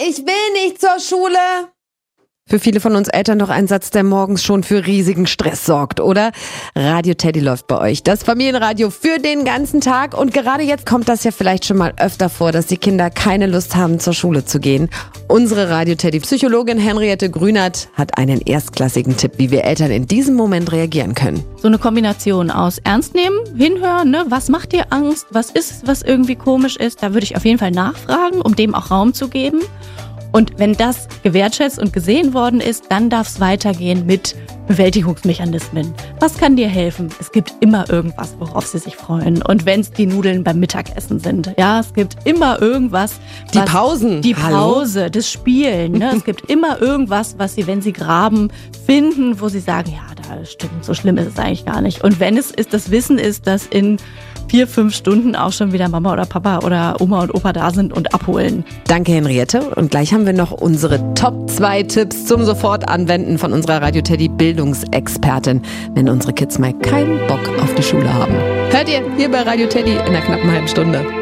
ich will nicht zur Schule. Für viele von uns Eltern doch ein Satz, der morgens schon für riesigen Stress sorgt, oder? Radio Teddy läuft bei euch. Das Familienradio für den ganzen Tag. Und gerade jetzt kommt das ja vielleicht schon mal öfter vor, dass die Kinder keine Lust haben, zur Schule zu gehen. Unsere Radio Teddy-Psychologin Henriette Grünert hat einen erstklassigen Tipp, wie wir Eltern in diesem Moment reagieren können. So eine Kombination aus ernst nehmen, hinhören, ne? Was macht dir Angst? Was ist es, was irgendwie komisch ist? Da würde ich auf jeden Fall nachfragen, um dem auch Raum zu geben. Und wenn das gewertschätzt und gesehen worden ist, dann darf es weitergehen mit Bewältigungsmechanismen. Was kann dir helfen? Es gibt immer irgendwas, worauf sie sich freuen. Und wenn es die Nudeln beim Mittagessen sind, ja, es gibt immer irgendwas. Die Pausen. Die Pause, das Spielen. Ne? Es gibt immer irgendwas, was sie, wenn sie graben, finden, wo sie sagen, ja, da stimmt, so schlimm ist es eigentlich gar nicht. Und wenn es ist, das Wissen ist, dass in 4-5 Stunden auch schon wieder Mama oder Papa oder Oma und Opa da sind und abholen. Danke, Henriette. Und gleich haben wir noch unsere Top 2 Tipps zum Sofortanwenden von unserer Radio Teddy Bildungsexpertin, wenn unsere Kids mal keinen Bock auf die Schule haben. Hört ihr hier bei Radio Teddy in einer knappen halben Stunde.